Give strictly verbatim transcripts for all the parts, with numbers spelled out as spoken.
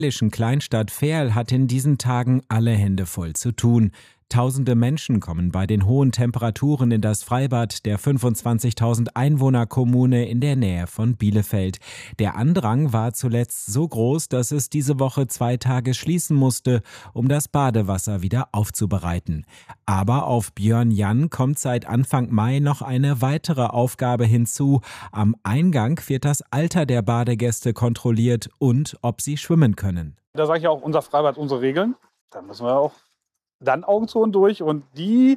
Die Kleinstadt Verl hat in diesen Tagen alle Hände voll zu tun. Tausende Menschen kommen bei den hohen Temperaturen in das Freibad der fünfundzwanzigtausend Einwohner-Kommune in der Nähe von Bielefeld. Der Andrang war zuletzt so groß, dass es diese Woche zwei Tage schließen musste, um das Badewasser wieder aufzubereiten. Aber auf Björn Jan kommt seit Anfang Mai noch eine weitere Aufgabe hinzu. Am Eingang wird das Alter der Badegäste kontrolliert und ob sie schwimmen können. Da sage ich auch, unser Freibad, unsere Regeln. Da müssen wir auch dann Augen zu und durch, und die,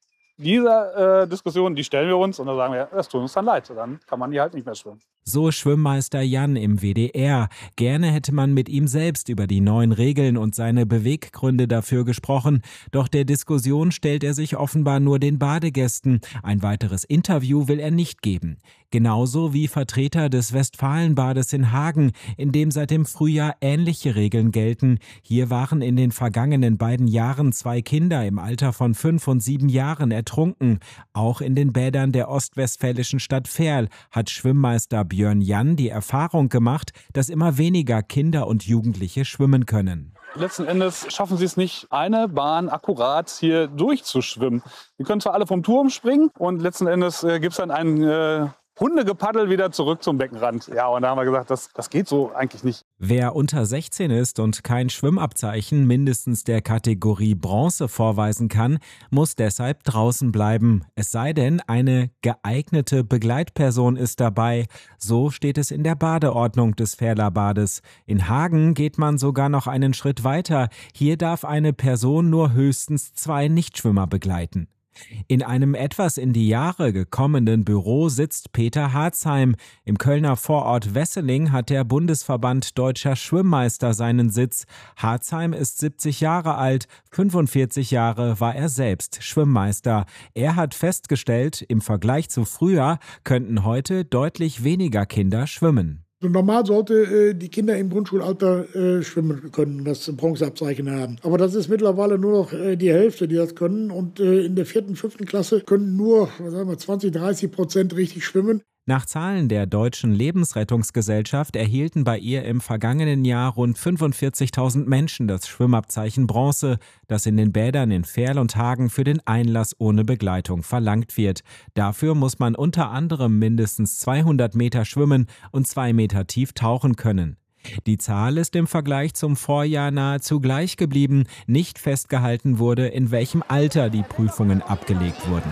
diese äh, Diskussion, die stellen wir uns und dann sagen wir, das tut uns dann leid, dann kann man die halt nicht mehr schwimmen. So Schwimmmeister Jan im W D R. Gerne hätte man mit ihm selbst über die neuen Regeln und seine Beweggründe dafür gesprochen, doch der Diskussion stellt er sich offenbar nur den Badegästen. Ein weiteres Interview will er nicht geben. Genauso wie Vertreter des Westfalenbades in Hagen, in dem seit dem Frühjahr ähnliche Regeln gelten. Hier waren in den vergangenen beiden Jahren zwei Kinder im Alter von fünf und sieben Jahren ertrunken. Auch in den Bädern der ostwestfälischen Stadt Verl hat Schwimmmeister Björn Jan die Erfahrung gemacht, dass immer weniger Kinder und Jugendliche schwimmen können. Letzten Endes schaffen sie es nicht, eine Bahn akkurat hier durchzuschwimmen. Die können zwar alle vom Turm springen und letzten Endes äh, gibt es dann einen äh, Hundegepaddel wieder zurück zum Beckenrand. Ja, und da haben wir gesagt, das, das geht so eigentlich nicht. Wer unter sechzehn ist und kein Schwimmabzeichen mindestens der Kategorie Bronze vorweisen kann, muss deshalb draußen bleiben. Es sei denn, eine geeignete Begleitperson ist dabei. So steht es in der Badeordnung des Verler Bades. In Hagen geht man sogar noch einen Schritt weiter. Hier darf eine Person nur höchstens zwei Nichtschwimmer begleiten. In einem etwas in die Jahre gekommenen Büro sitzt Peter Harzheim. Im Kölner Vorort Wesseling hat der Bundesverband Deutscher Schwimmmeister seinen Sitz. Harzheim ist siebzig Jahre alt, fünfundvierzig Jahre war er selbst Schwimmmeister. Er hat festgestellt, im Vergleich zu früher könnten heute deutlich weniger Kinder schwimmen. Normal sollte äh, die Kinder im Grundschulalter äh, schwimmen können, das Bronzeabzeichen haben. Aber das ist mittlerweile nur noch äh, die Hälfte, die das können. Und äh, in der vierten, fünften Klasse können nur, was sagen wir, zwanzig, dreißig Prozent richtig schwimmen. Nach Zahlen der Deutschen Lebensrettungsgesellschaft erhielten bei ihr im vergangenen Jahr rund fünfundvierzigtausend Menschen das Schwimmabzeichen Bronze, das in den Bädern in Verl und Hagen für den Einlass ohne Begleitung verlangt wird. Dafür muss man unter anderem mindestens zweihundert Meter schwimmen und zwei Meter tief tauchen können. Die Zahl ist im Vergleich zum Vorjahr nahezu gleich geblieben. Nicht festgehalten wurde, in welchem Alter die Prüfungen abgelegt wurden.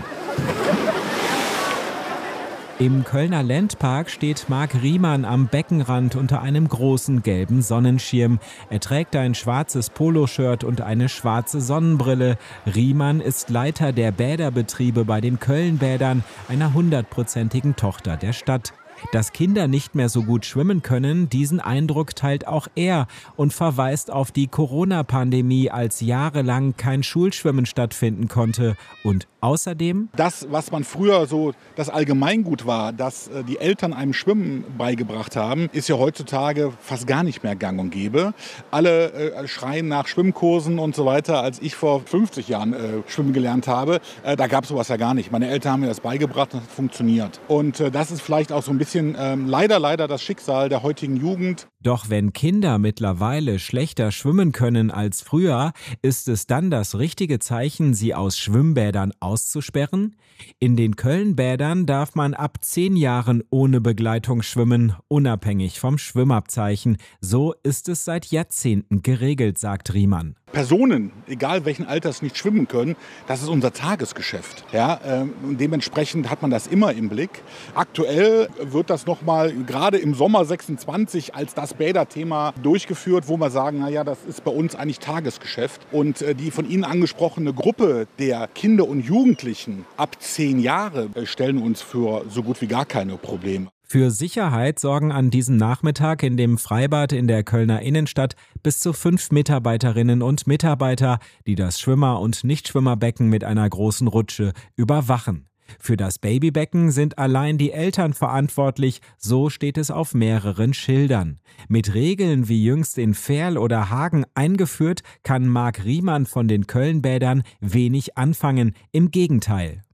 Im Kölner Ländpark steht Marc Riemann am Beckenrand unter einem großen gelben Sonnenschirm. Er trägt ein schwarzes Poloshirt und eine schwarze Sonnenbrille. Riemann ist Leiter der Bäderbetriebe bei den Kölnbädern, einer hundertprozentigen Tochter der Stadt. Dass Kinder nicht mehr so gut schwimmen können, diesen Eindruck teilt auch er und verweist auf die Corona-Pandemie, als jahrelang kein Schulschwimmen stattfinden konnte. Und außerdem: Das, was man früher so das Allgemeingut war, dass die Eltern einem Schwimmen beigebracht haben, ist ja heutzutage fast gar nicht mehr gang und gäbe. Alle äh, schreien nach Schwimmkursen und so weiter. Als ich vor fünfzig Jahren äh, schwimmen gelernt habe, äh, da gab es sowas ja gar nicht. Meine Eltern haben mir das beigebracht und es hat funktioniert. Und äh, das ist vielleicht auch so ein bisschen ähm, leider, leider das Schicksal der heutigen Jugend. Doch wenn Kinder mittlerweile schlechter schwimmen können als früher, ist es dann das richtige Zeichen, sie aus Schwimmbädern auszusperren? In den Kölnbädern darf man ab zehn Jahren ohne Begleitung schwimmen, unabhängig vom Schwimmabzeichen. So ist es seit Jahrzehnten geregelt, sagt Riemann. Personen, egal welchen Alters, nicht schwimmen können, das ist unser Tagesgeschäft. Ja, ähm, und dementsprechend hat man das immer im Blick. Aktuell wird das nochmal gerade im Sommer sechsundzwanzig als das Bäderthema durchgeführt, wo wir sagen, naja, das ist bei uns eigentlich Tagesgeschäft. Und äh, die von Ihnen angesprochene Gruppe der Kinder und Jugendlichen ab zehn Jahre äh, stellen uns für so gut wie gar keine Probleme. Für Sicherheit sorgen an diesem Nachmittag in dem Freibad in der Kölner Innenstadt bis zu fünf Mitarbeiterinnen und Mitarbeiter, die das Schwimmer- und Nichtschwimmerbecken mit einer großen Rutsche überwachen. Für das Babybecken sind allein die Eltern verantwortlich, so steht es auf mehreren Schildern. Mit Regeln wie jüngst in Verl oder Hagen eingeführt, kann Marc Riemann von den Kölnbädern wenig anfangen, im Gegenteil.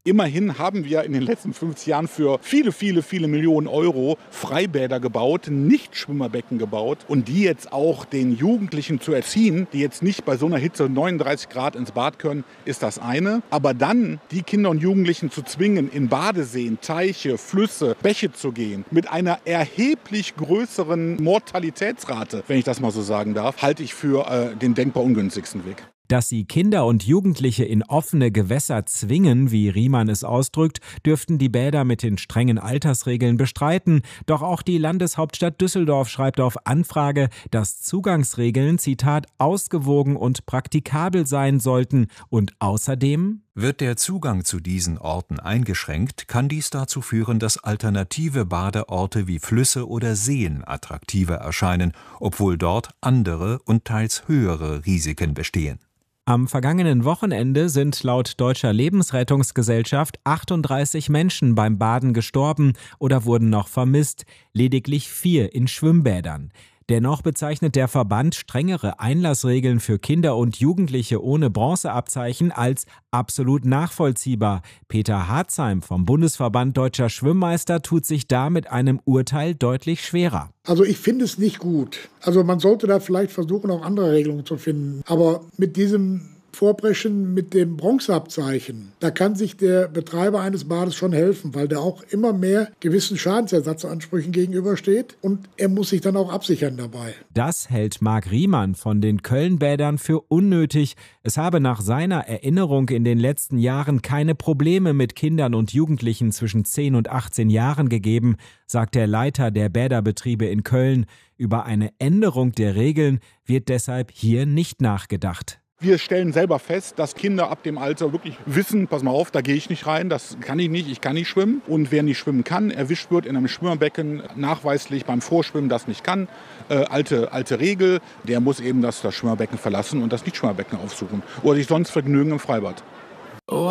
Immerhin haben wir in den letzten fünfzig Jahren für viele, viele, viele Millionen Euro Freibäder gebaut, nicht Schwimmerbecken gebaut. Und die jetzt auch den Jugendlichen zu erziehen, die jetzt nicht bei so einer Hitze neununddreißig Grad ins Bad können, ist das eine. Aber dann die Kinder und Jugendlichen zu zwingen, in Badeseen, Teiche, Flüsse, Bäche zu gehen, mit einer erheblich größeren Mortalitätsrate, wenn ich das mal so sagen darf, halte ich für äh, den denkbar ungünstigsten Weg. Dass sie Kinder und Jugendliche in offene Gewässer zwingen, wie Riemann es ausdrückt, dürften die Bäder mit den strengen Altersregeln bestreiten. Doch auch die Landeshauptstadt Düsseldorf schreibt auf Anfrage, dass Zugangsregeln, Zitat, ausgewogen und praktikabel sein sollten. Und außerdem: Wird der Zugang zu diesen Orten eingeschränkt, kann dies dazu führen, dass alternative Badeorte wie Flüsse oder Seen attraktiver erscheinen, obwohl dort andere und teils höhere Risiken bestehen. Am vergangenen Wochenende sind laut Deutscher Lebensrettungsgesellschaft achtunddreißig Menschen beim Baden gestorben oder wurden noch vermisst, lediglich vier in Schwimmbädern. Dennoch bezeichnet der Verband strengere Einlassregeln für Kinder und Jugendliche ohne Bronzeabzeichen als absolut nachvollziehbar. Peter Harzheim vom Bundesverband Deutscher Schwimmmeister tut sich da mit einem Urteil deutlich schwerer. Also ich finde es nicht gut. Also man sollte da vielleicht versuchen, auch andere Regelungen zu finden. Aber mit diesem Vorbrechen mit dem Bronzeabzeichen, da kann sich der Betreiber eines Bades schon helfen, weil der auch immer mehr gewissen Schadensersatzansprüchen gegenübersteht und er muss sich dann auch absichern dabei. Das hält Marc Riemann von den Köln-Bädern für unnötig. Es habe nach seiner Erinnerung in den letzten Jahren keine Probleme mit Kindern und Jugendlichen zwischen zehn und achtzehn Jahren gegeben, sagt der Leiter der Bäderbetriebe in Köln. Über eine Änderung der Regeln wird deshalb hier nicht nachgedacht. Wir stellen selber fest, dass Kinder ab dem Alter wirklich wissen, pass mal auf, da gehe ich nicht rein, das kann ich nicht, ich kann nicht schwimmen. Und wer nicht schwimmen kann, erwischt wird in einem Schwimmerbecken, nachweislich beim Vorschwimmen das nicht kann. Äh, alte, alte Regel, der muss eben das, das Schwimmerbecken verlassen und das Nicht-Schwimmerbecken aufsuchen oder sich sonst vergnügen im Freibad.